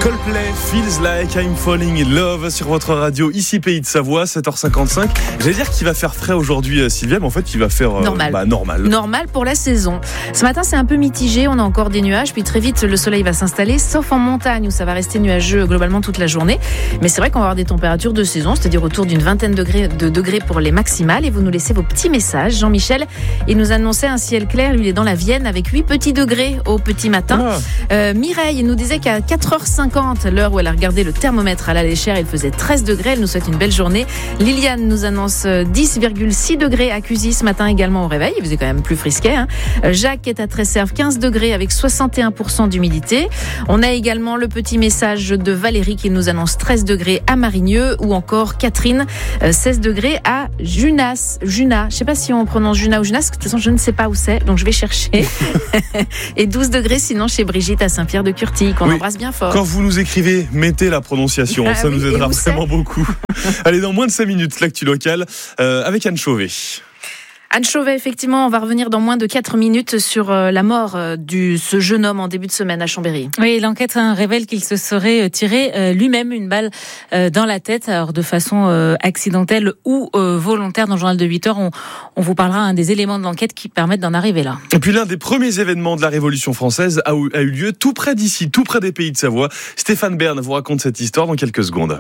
Coldplay, Feels Like I'm Falling in Love sur votre radio, ici Pays de Savoie, 7h55. J'allais dire qu'il va faire frais aujourd'hui, Sylvia, mais en fait il va faire normal. Normal pour la saison. Ce matin c'est un peu mitigé, on a encore des nuages, puis très vite le soleil va s'installer, sauf en montagne où ça va rester nuageux globalement toute la journée. Mais c'est vrai qu'on va avoir des températures de saison, c'est-à-dire autour d'une vingtaine de degrés pour les maximales. Et vous nous laissez vos petits messages. Jean-Michel, il nous annonçait un ciel clair, lui il est dans la Vienne avec 8 petits degrés au petit matin. Mireille nous disait qu'à 4h50, l'heure où elle a regardé le thermomètre à la Léchère, il faisait 13 degrés. Elle nous souhaite une belle journée. Liliane nous annonce 10,6 degrés à Cusy ce matin également au réveil. Il faisait quand même plus frisquet. Jacques est à Tresserve, 15 degrés avec 61% d'humidité. On a également le petit message de Valérie qui nous annonce 13 degrés à Marigneux ou encore Catherine, 16 degrés à Junas. Juna, je sais pas si on prononce Juna ou Junas, de toute façon je ne sais pas où c'est, donc je vais chercher. Et 12 degrés sinon chez Brigitte à Saint-Pierre-de-Curty, qu'on embrasse bien fort. Quand vous nous écrivez, mettez la prononciation, ça nous aidera vraiment beaucoup. Allez, dans moins de 5 minutes, l'actu locale avec Anne Chauvet. Anne Chauvet, effectivement, on va revenir dans moins de 4 minutes sur la mort de ce jeune homme en début de semaine à Chambéry. Oui, l'enquête révèle qu'il se serait tiré lui-même une balle dans la tête, alors de façon accidentelle ou volontaire. Dans le journal de 8h, on vous parlera des éléments de l'enquête qui permettent d'en arriver là. Et puis l'un des premiers événements de la Révolution française a eu lieu tout près d'ici, tout près des Pays de Savoie. Stéphane Bern vous raconte cette histoire dans quelques secondes.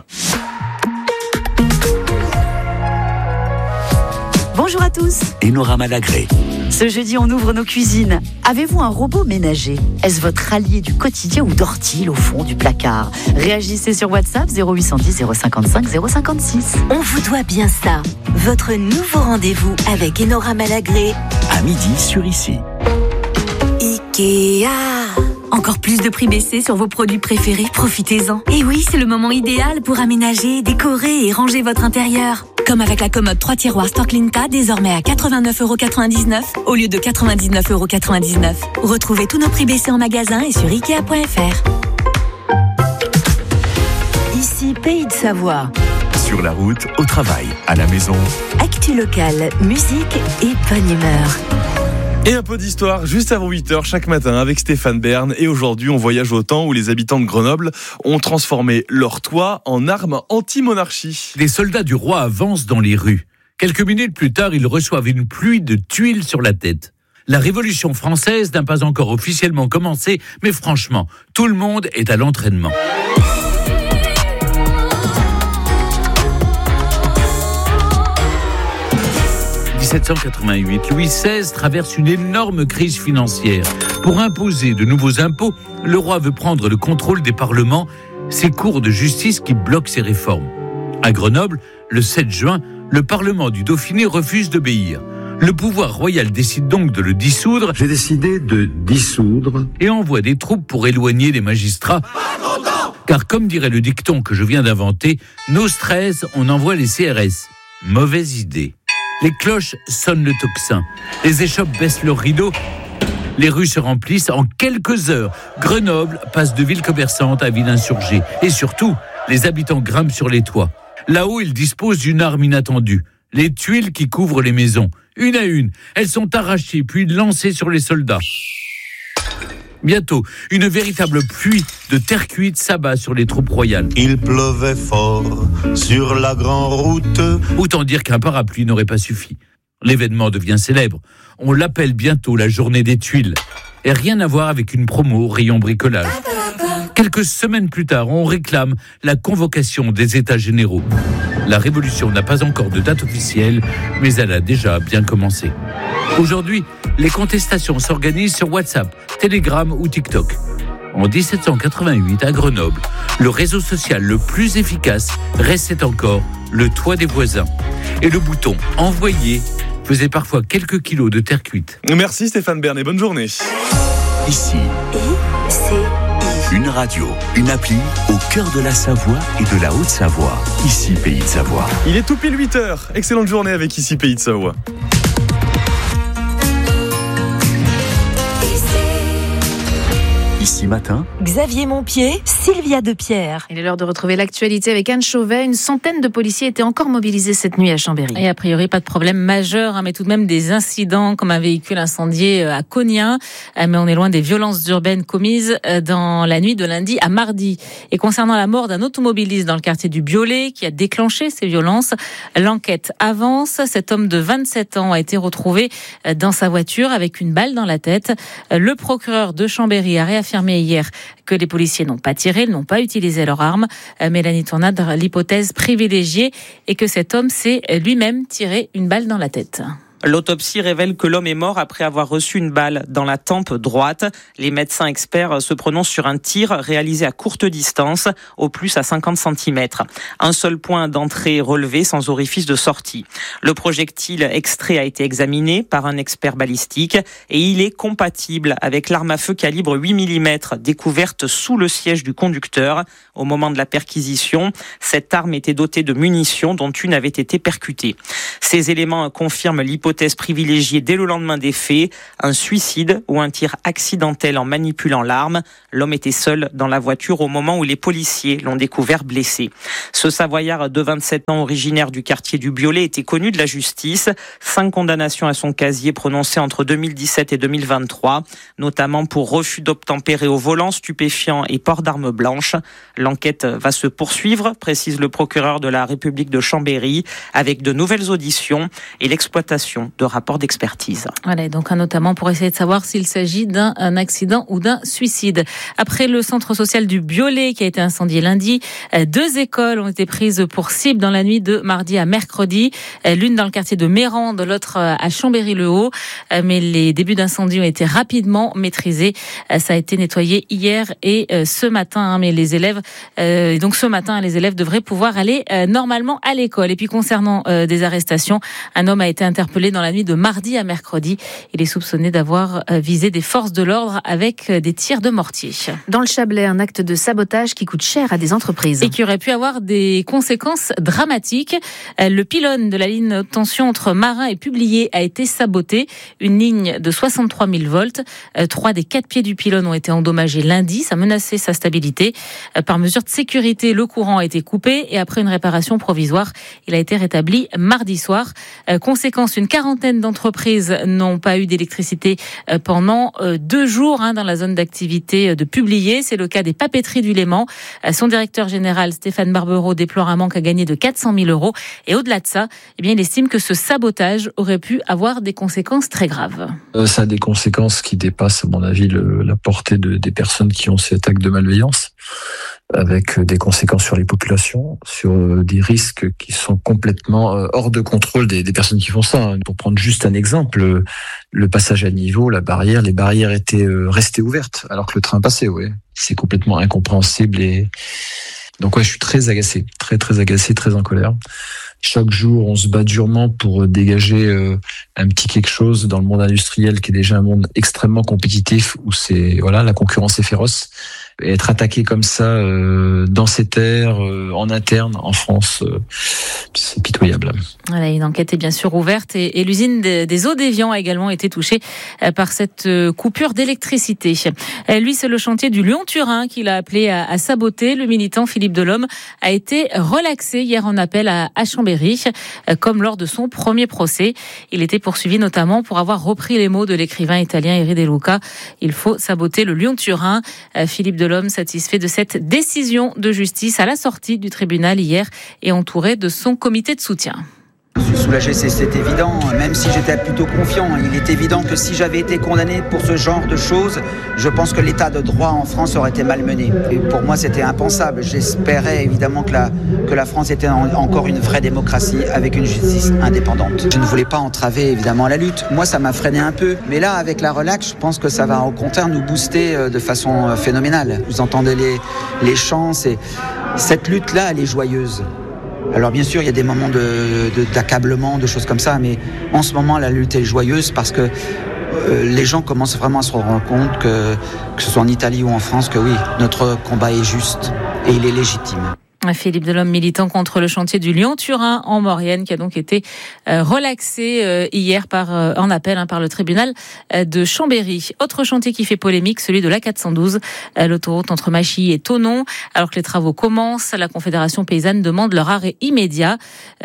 Bonjour à tous. Enora Malagré. Ce jeudi, on ouvre nos cuisines. Avez-vous un robot ménager ? Est-ce votre allié du quotidien ou dort-il au fond du placard ? Réagissez sur WhatsApp 0810 055 056. On vous doit bien ça. Votre nouveau rendez-vous avec Enora Malagré. À midi sur Ici. Ikea. Encore plus de prix baissés sur vos produits préférés, profitez-en. Et oui, c'est le moment idéal pour aménager, décorer et ranger votre intérieur. Comme avec la commode 3 tiroirs Storklinka, désormais à 89,99€ au lieu de 99,99€. Retrouvez tous nos prix baissés en magasin et sur Ikea.fr. Ici, Pays de Savoie. Sur la route, au travail, à la maison. Actu locale, musique et bonne humeur. Et un peu d'histoire juste avant 8h chaque matin avec Stéphane Bern. Et aujourd'hui, on voyage au temps où les habitants de Grenoble ont transformé leur toit en arme anti-monarchie. Les soldats du roi avancent dans les rues. Quelques minutes plus tard, ils reçoivent une pluie de tuiles sur la tête. La Révolution française n'a pas encore officiellement commencé, mais franchement, tout le monde est à l'entraînement. En 1788, Louis XVI traverse une énorme crise financière. Pour imposer de nouveaux impôts, le roi veut prendre le contrôle des parlements, ses cours de justice qui bloquent ses réformes. À Grenoble, le 7 juin, le parlement du Dauphiné refuse d'obéir. Le pouvoir royal décide donc de le dissoudre. J'ai décidé de dissoudre. Et envoie des troupes pour éloigner les magistrats. Car comme dirait le dicton que je viens d'inventer, nos stress, on envoie les CRS. Mauvaise idée. Les cloches sonnent le tocsin. Les échoppes baissent leurs rideaux. Les rues se remplissent. En quelques heures, Grenoble passe de ville commerçante à ville insurgée. Et surtout, les habitants grimpent sur les toits. Là-haut, ils disposent d'une arme inattendue. Les tuiles qui couvrent les maisons. Une à une, elles sont arrachées puis lancées sur les soldats. Bientôt, une véritable pluie de terre cuite s'abat sur les troupes royales. Il pleuvait fort sur la grande route. Autant dire qu'un parapluie n'aurait pas suffi. L'événement devient célèbre. On l'appelle bientôt la journée des tuiles. Et rien à voir avec une promo au rayon bricolage. Quelques semaines plus tard, on réclame la convocation des États généraux. La révolution n'a pas encore de date officielle, mais elle a déjà bien commencé. Aujourd'hui, les contestations s'organisent sur WhatsApp, Telegram ou TikTok. En 1788, à Grenoble, le réseau social le plus efficace restait encore le toit des voisins. Et le bouton « Envoyer » faisait parfois quelques kilos de terre cuite. Merci Stéphane Bern et bonne journée. Ici. Une radio, une appli au cœur de la Savoie et de la Haute-Savoie. Ici, Pays de Savoie. Il est tout pile 8h. Excellente journée avec Ici, Pays de Savoie. Ici Matin, Xavier Montpied, Sylvia Depierre. Il est l'heure de retrouver l'actualité avec Anne Chauvet. Une centaine de policiers étaient encore mobilisés cette nuit à Chambéry. Et a priori, pas de problème majeur, mais tout de même des incidents comme un véhicule incendié à Cognin. Mais on est loin des violences urbaines commises dans la nuit de lundi à mardi. Et concernant la mort d'un automobiliste dans le quartier du Biolay qui a déclenché ces violences, l'enquête avance. Cet homme de 27 ans a été retrouvé dans sa voiture avec une balle dans la tête. Le procureur de Chambéry a réaffirmé hier que les policiers n'ont pas tiré, n'ont pas utilisé leurs armes. Mélanie Tournade, l'hypothèse privilégiée est que cet homme s'est lui-même tiré une balle dans la tête. L'autopsie révèle que l'homme est mort après avoir reçu une balle dans la tempe droite. Les médecins experts se prononcent sur un tir réalisé à courte distance, au plus à 50 cm. Un seul point d'entrée relevé sans orifice de sortie. Le projectile extrait a été examiné par un expert balistique et il est compatible avec l'arme à feu calibre 8 mm découverte sous le siège du conducteur. Au moment de la perquisition, cette arme était dotée de munitions dont une avait été percutée. Ces éléments confirment l'hypothèse privilégiée dès le lendemain des faits, un suicide ou un tir accidentel en manipulant l'arme. L'homme était seul dans la voiture au moment où les policiers l'ont découvert blessé. Ce Savoyard de 27 ans, originaire du quartier du Biolay, était connu de la justice. 5 condamnations à son casier prononcées entre 2017 et 2023, notamment pour refus d'obtempérer au volant, stupéfiant et port d'armes blanches. L'enquête va se poursuivre, précise le procureur de la République de Chambéry, avec de nouvelles auditions et l'exploitation de rapports d'expertise. Voilà, donc notamment pour essayer de savoir s'il s'agit d'un accident ou d'un suicide. Après le centre social du Biolay qui a été incendié lundi, 2 écoles ont été prises pour cible dans la nuit de mardi à mercredi. L'une dans le quartier de Mérande, l'autre à Chambéry-le-Haut. Mais les débuts d'incendie ont été rapidement maîtrisés. Ça a été nettoyé hier et ce matin. Mais les élèves, donc ce matin, les élèves devraient pouvoir aller normalement à l'école. Et puis concernant des arrestations, un homme a été interpellé dans la nuit de mardi à mercredi. Il est soupçonné d'avoir visé des forces de l'ordre avec des tirs de mortier. Dans le Chablais, un acte de sabotage qui coûte cher à des entreprises. Et qui aurait pu avoir des conséquences dramatiques. Le pylône de la ligne haute tension entre Marin et Publié a été saboté. Une ligne de 63 000 volts. 3 des 4 pieds du pylône ont été endommagés lundi. Ça menaçait sa stabilité. Par mesure de sécurité, le courant a été coupé et après une réparation provisoire, il a été rétabli mardi soir. Conséquence, une quarantaine d'entreprises n'ont pas eu d'électricité pendant 2 jours dans la zone d'activité de Publié. C'est le cas des papeteries du Léman. Son directeur général, Stéphane Barbereau, déplore un manque à gagner de 400 000 €. Et au-delà de ça, il estime que ce sabotage aurait pu avoir des conséquences très graves. Ça a des conséquences qui dépassent, à mon avis, la portée des personnes qui ont cet acte de malveillance, avec des conséquences sur les populations, sur des risques qui sont complètement hors de contrôle des personnes qui font ça. Pour prendre juste un exemple, le passage à niveau, les barrières étaient restées ouvertes alors que le train passait. Ouais, c'est complètement incompréhensible et donc je suis très agacé, très agacé, très en colère. Chaque jour, on se bat durement pour dégager un petit quelque chose dans le monde industriel qui est déjà un monde extrêmement compétitif où la concurrence est féroce. Et être attaqué comme ça dans ces terres, en interne, en France, c'est pitoyable. Voilà, une enquête est bien sûr ouverte et l'usine des Eaux d'Évian a également été touchée par cette coupure d'électricité. Lui, c'est le chantier du Lyon-Turin qu'il a appelé à saboter. Le militant Philippe Delhomme a été relaxé hier en appel à Chambéry, comme lors de son premier procès. Il était poursuivi notamment pour avoir repris les mots de l'écrivain italien Eri De Luca. Il faut saboter le Lyon-Turin. Philippe Delhomme, satisfait de cette décision de justice à la sortie du tribunal hier et entouré de son comité de soutien. Je suis soulagé, c'est évident, même si j'étais plutôt confiant. Il est évident que si j'avais été condamné pour ce genre de choses, je pense que l'état de droit en France aurait été malmené. Et pour moi, c'était impensable. J'espérais évidemment que la France était encore une vraie démocratie avec une justice indépendante. Je ne voulais pas entraver évidemment la lutte. Moi, ça m'a freiné un peu. Mais là, avec la relax, je pense que ça va au contraire nous booster de façon phénoménale. Vous entendez les chants, cette lutte-là, elle est joyeuse. Alors bien sûr, il y a des moments d'accablement, de choses comme ça, mais en ce moment, la lutte est joyeuse parce que les gens commencent vraiment à se rendre compte que ce soit en Italie ou en France, que oui, notre combat est juste et il est légitime. Philippe Delhomme, militant contre le chantier du Lyon-Turin en Maurienne, qui a donc été relaxé hier en appel par le tribunal de Chambéry. Autre chantier qui fait polémique, celui de l'A412, l'autoroute entre Machy et Thonon. Alors que les travaux commencent, la Confédération paysanne demande leur arrêt immédiat.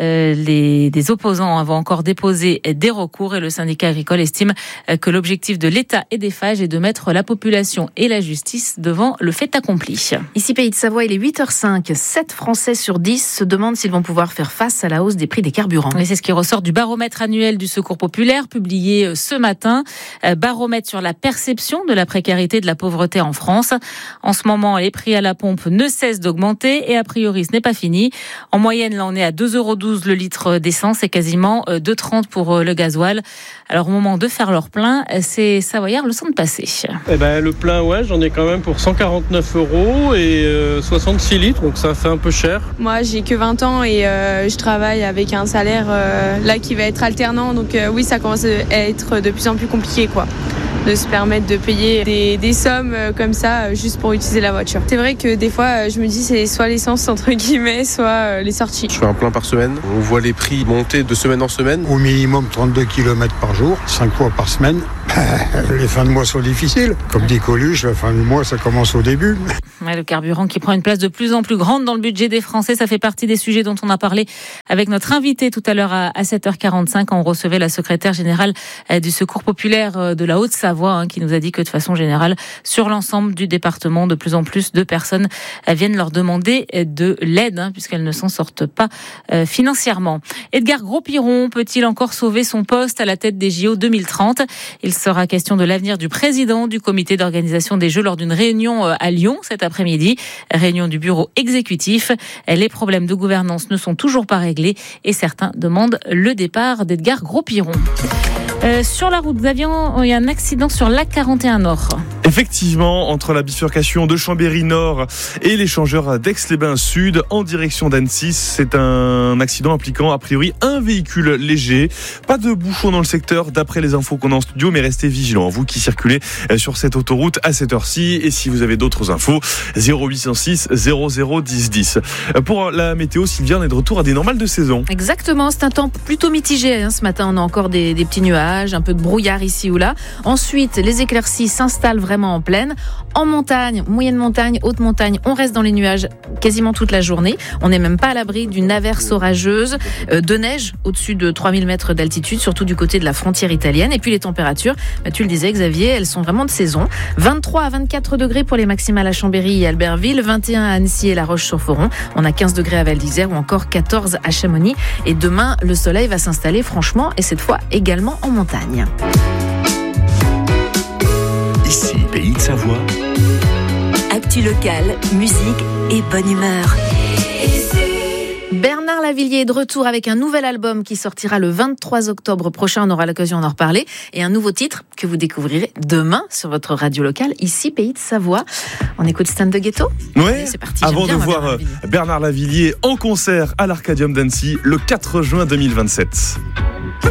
Des opposants vont encore déposer des recours et le syndicat agricole estime que l'objectif de l'État et des FAGE est de mettre la population et la justice devant le fait accompli. Ici Pays de Savoie, il est 8h05. 7 Français sur 10 se demandent s'ils vont pouvoir faire face à la hausse des prix des carburants. Et c'est ce qui ressort du baromètre annuel du Secours populaire publié ce matin. Baromètre sur la perception de la précarité et de la pauvreté en France. En ce moment, les prix à la pompe ne cessent d'augmenter et a priori, ce n'est pas fini. En moyenne, là, on est à 2,12 € le litre d'essence et quasiment 2,30 pour le gasoil. Alors, au moment de faire leur plein, ces Savoyards le sentent passer. Le plein, ouais, j'en ai quand même pour 149 € et 66 litres, donc ça fait un peu cher. Moi, j'ai que 20 ans et je travaille avec un salaire là qui va être alternant, donc oui, ça commence à être de plus en plus compliqué, quoi, de se permettre de payer des sommes comme ça juste pour utiliser la voiture. C'est vrai que des fois, je me dis c'est soit l'essence entre guillemets, soit les sorties. Je fais un plein par semaine. On voit les prix monter de semaine en semaine. Au minimum 32 km par jour, 5 fois par semaine. Les fins de mois sont difficiles. Comme dit Coluche, la fin du mois, ça commence au début. Ouais, le carburant qui prend une place de plus en plus grande dans le budget des Français, ça fait partie des sujets dont on a parlé avec notre invité tout à l'heure à 7h45. On recevait la secrétaire générale du Secours populaire de la Haute-Savoie qui nous a dit que de façon générale, sur l'ensemble du département, de plus en plus de personnes viennent leur demander de l'aide puisqu'elles ne s'en sortent pas financièrement. Edgar Gros-Piron peut-il encore sauver son poste à la tête des JO 2030 ? Il sera question de l'avenir du président du comité d'organisation des Jeux lors d'une réunion à Lyon cet après-midi. Réunion du bureau exécutif. Les problèmes de gouvernance ne sont toujours pas réglés et certains demandent le départ d'Edgar Gros-Piron. Sur la route d'Avion, il y a un accident sur l'A41 Nord. Effectivement, entre la bifurcation de Chambéry Nord et l'échangeur d'Aix-les-Bains Sud en direction d'Annecy, c'est un accident impliquant a priori un véhicule léger. Pas de bouchon dans le secteur d'après les infos qu'on a en studio, mais restez vigilants, vous qui circulez sur cette autoroute à cette heure-ci. Et si vous avez d'autres infos, 0806 00 10 10. Pour la météo, Sylvia, on est de retour à des normales de saison. Exactement, c'est un temps plutôt mitigé. Ce matin, on a encore des petits nuages, un peu de brouillard ici ou là. Ensuite, les éclaircies s'installent vraiment en plaine. En montagne, moyenne montagne, haute montagne, on reste dans les nuages quasiment toute la journée. On n'est même pas à l'abri d'une averse orageuse, de neige au-dessus de 3000 mètres d'altitude, surtout du côté de la frontière italienne. Et puis les températures, tu le disais Xavier, elles sont vraiment de saison. 23 à 24 degrés pour les maximales à Chambéry et Albertville, 21 à Annecy et La Roche-sur-Foron. On a 15 degrés à Val d'Isère ou encore 14 à Chamonix. Et demain, le soleil va s'installer franchement et cette fois également en montagne. Ici, Pays de Savoie. Actu locale, musique et bonne humeur. Bernard Lavilliers est de retour avec un nouvel album qui sortira le 23 octobre prochain. On aura l'occasion d'en reparler. Et un nouveau titre que vous découvrirez demain sur votre radio locale, ici Pays de Savoie. On écoute Stan de Ghetto ? Ouais, c'est parti. Avant de voir Bernard Lavilliers en concert à l'Arcadium d'Annecy le 4 juin 2027.